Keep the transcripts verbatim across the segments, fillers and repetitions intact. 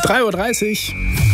drei Uhr dreißig.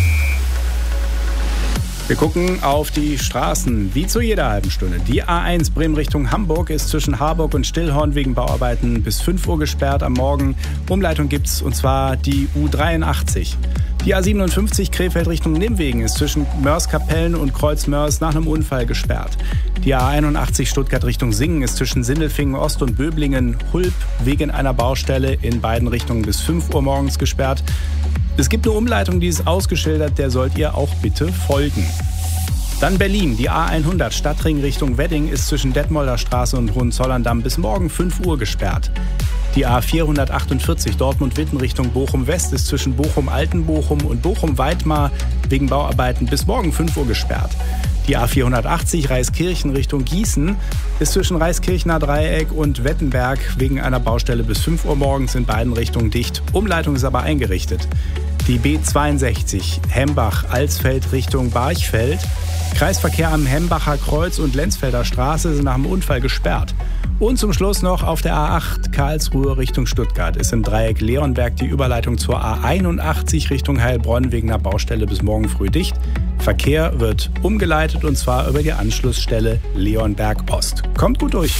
Wir gucken auf die Straßen, wie zu jeder halben Stunde. Die A eins Bremen Richtung Hamburg ist zwischen Harburg und Stillhorn wegen Bauarbeiten bis fünf Uhr gesperrt am Morgen. Umleitung gibt's, und zwar die U dreiundachtzig. Die A siebenundfünfzig Krefeld Richtung Nimwegen ist zwischen Mörs-Kapellen und Kreuz-Mörs nach einem Unfall gesperrt. Die A einundachtzig Stuttgart Richtung Singen ist zwischen Sindelfingen Ost und Böblingen-Hulp wegen einer Baustelle in beiden Richtungen bis fünf Uhr morgens gesperrt. Es gibt eine Umleitung, die ist ausgeschildert, der sollt ihr auch bitte folgen. Dann Berlin, die A hundert Stadtring Richtung Wedding ist zwischen Detmolder Straße und Hohenzollern-Damm bis morgen fünf Uhr gesperrt. Die A vierhundertachtundvierzig Dortmund-Witten Richtung Bochum-West ist zwischen Bochum-Altenbochum und Bochum-Weidmar wegen Bauarbeiten bis morgen fünf Uhr gesperrt. Die A vierhundertachtzig Reiskirchen Richtung Gießen ist zwischen Reiskirchener Dreieck und Wettenberg wegen einer Baustelle bis fünf Uhr morgens in beiden Richtungen dicht. Umleitung ist aber eingerichtet. Die B zweiundsechzig Hembach-Alsfeld Richtung Barchfeld. Kreisverkehr am Hembacher Kreuz und Lenzfelder Straße sind nach dem Unfall gesperrt. Und zum Schluss noch auf der A acht Karlsruhe Richtung Stuttgart ist im Dreieck Leonberg die Überleitung zur A einundachtzig Richtung Heilbronn wegen einer Baustelle bis morgen früh dicht. Verkehr wird umgeleitet, und zwar über die Anschlussstelle Leonberg Ost. Kommt gut durch.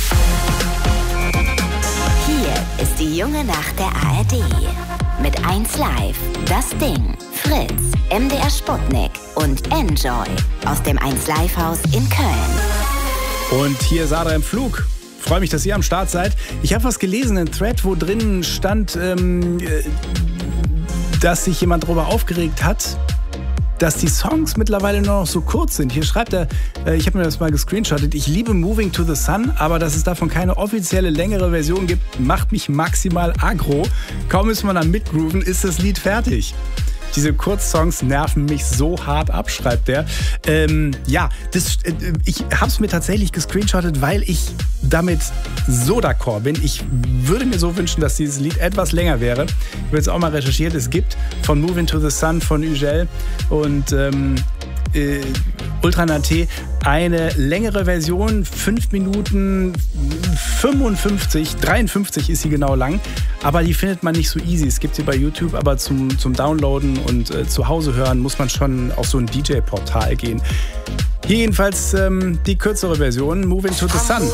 Hier ist die junge Nacht der A R D. Mit eins Live, Das Ding, Fritz, M D R Sputnik und Enjoy aus dem eins Live Haus in Köln. Und hier Sadra im Flug. Ich freue mich, dass ihr am Start seid. Ich habe was gelesen, ein Thread, wo drin stand, ähm, dass sich jemand darüber aufgeregt hat, dass die Songs mittlerweile nur noch so kurz sind. Hier schreibt er, äh, ich habe mir das mal gescreenshottet, ich liebe Moving to the Sun, aber dass es davon keine offizielle längere Version gibt, macht mich maximal aggro. Kaum ist man am Mitgrooven, ist das Lied fertig. Diese Kurzsongs nerven mich so hart ab, schreibt er. Ähm, ja, das, äh, ich habe es mir tatsächlich gescreenshottet, weil ich damit so d'accord bin. Ich würde mir so wünschen, dass dieses Lied etwas länger wäre. Ich habe jetzt auch mal recherchiert. Es gibt von Moving to the Sun von Ugel und ähm, äh, Ultra Nate eine längere Version, fünf Minuten fünfundfünfzig, dreiundfünfzig ist sie genau lang, aber die findet man nicht so easy. Es gibt sie bei YouTube, aber zum, zum Downloaden und äh, zu Hause hören muss man schon auf so ein D J-Portal gehen. Hier jedenfalls ähm, die kürzere Version, Moving to the Sun.